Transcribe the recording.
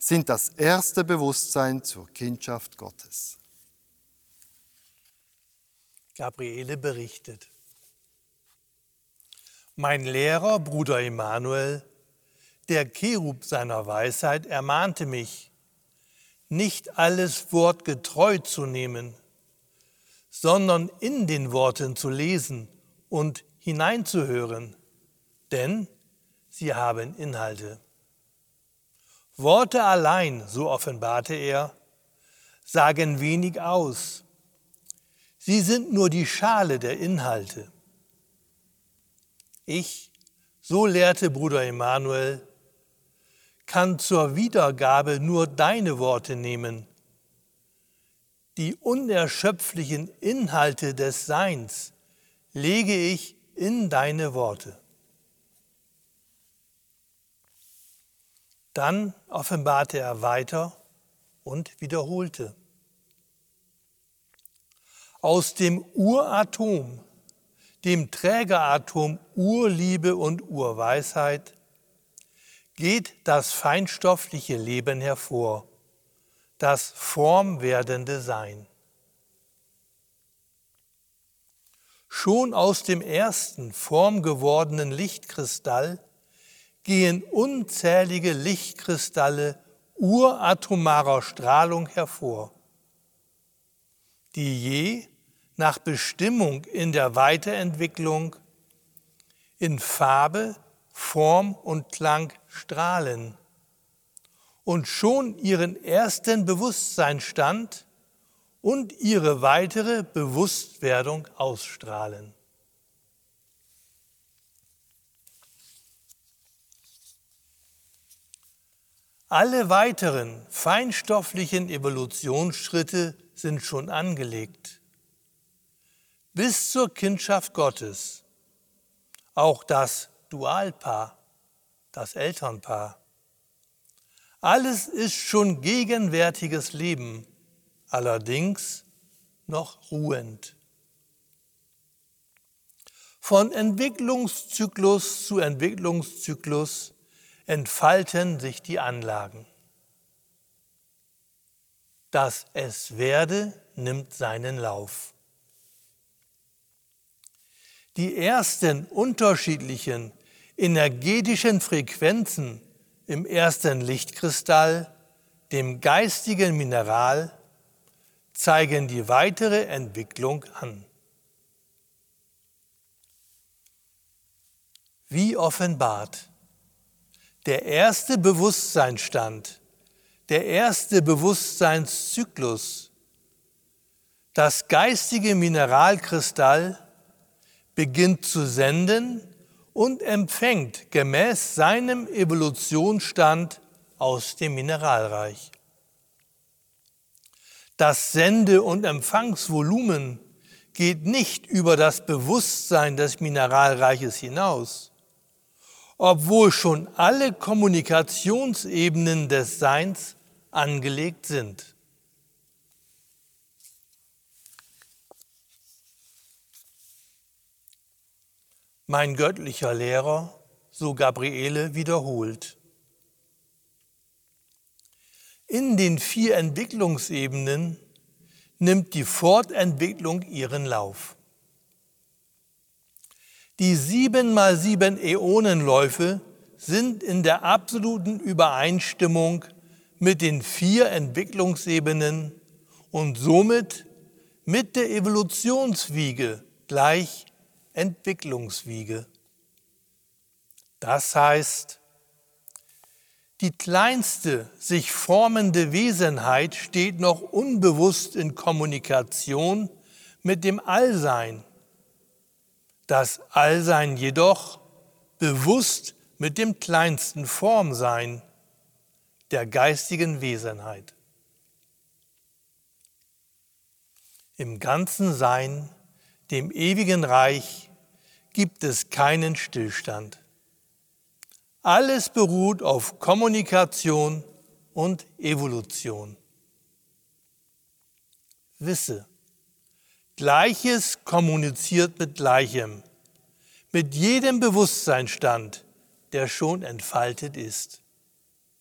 sind das erste Bewusstsein zur Kindschaft Gottes. Gabriele berichtet: Mein Lehrer, Bruder Emanuel, der Cherub seiner Weisheit, ermahnte mich, nicht alles Wort getreu zu nehmen, sondern in den Worten zu lesen und hineinzuhören, denn sie haben Inhalte. Worte allein, so offenbarte er, sagen wenig aus. Sie sind nur die Schale der Inhalte. Ich, so lehrte Bruder Emanuel, kann zur Wiedergabe nur deine Worte nehmen. Die unerschöpflichen Inhalte des Seins lege ich in deine Worte. Dann offenbarte er weiter und wiederholte: Aus dem Uratom, dem Trägeratom Urliebe und Urweisheit, geht das feinstoffliche Leben hervor, das formwerdende Sein. Schon aus dem ersten formgewordenen Lichtkristall gehen unzählige Lichtkristalle uratomarer Strahlung hervor, die je nach Bestimmung in der Weiterentwicklung in Farbe, Form und Klang strahlen und schon ihren ersten Bewusstseinsstand und ihre weitere Bewusstwerdung ausstrahlen. Alle weiteren feinstofflichen Evolutionsschritte sind schon angelegt. Bis zur Kindschaft Gottes, auch das Dualpaar, das Elternpaar. Alles ist schon gegenwärtiges Leben, allerdings noch ruhend. Von Entwicklungszyklus zu Entwicklungszyklus entfalten sich die Anlagen. Das Es werde nimmt seinen Lauf. Die ersten unterschiedlichen energetischen Frequenzen im ersten Lichtkristall, dem geistigen Mineral, zeigen die weitere Entwicklung an. Wie offenbart: Der erste Bewusstseinsstand, der erste Bewusstseinszyklus, das geistige Mineralkristall beginnt zu senden und empfängt gemäß seinem Evolutionsstand aus dem Mineralreich. Das Sende- und Empfangsvolumen geht nicht über das Bewusstsein des Mineralreiches hinaus, obwohl schon alle Kommunikationsebenen des Seins angelegt sind. Mein göttlicher Lehrer, so Gabriele, wiederholt: In den 4 Entwicklungsebenen nimmt die Fortentwicklung ihren Lauf. Die 7x7 Äonenläufe sind in der absoluten Übereinstimmung mit den 4 Entwicklungsebenen und somit mit der Evolutionswiege gleich Entwicklungswiege. Das heißt, die kleinste sich formende Wesenheit steht noch unbewusst in Kommunikation mit dem Allsein. Das Allsein jedoch bewusst mit dem kleinsten Formsein, der geistigen Wesenheit. Im ganzen Sein, dem ewigen Reich, gibt es keinen Stillstand. Alles beruht auf Kommunikation und Evolution. Wisse: Gleiches kommuniziert mit Gleichem, mit jedem Bewusstseinsstand, der schon entfaltet ist.